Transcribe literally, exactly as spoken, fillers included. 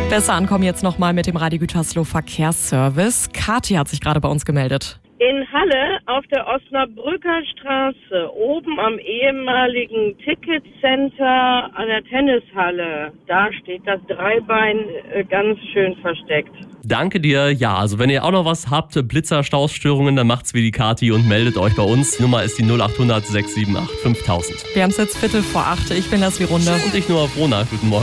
Besser ankommen jetzt nochmal mit dem Radio Gütersloh Verkehrsservice. Kathi hat sich gerade bei uns gemeldet. In Halle auf der Osnabrücker Straße, oben am ehemaligen Ticketcenter an der Tennishalle, da steht das Dreibein äh, ganz schön versteckt. Danke dir. Ja, also wenn ihr auch noch was habt, Blitzer, Stausstörungen, dann macht's wie die Kathi und meldet euch bei uns. Die Nummer ist die null achthundert, sechs sieben acht, fünftausend. Wir haben es jetzt Viertel vor acht. Ich bin Leslie Runde. Und ich nur auf Rona. Guten Morgen.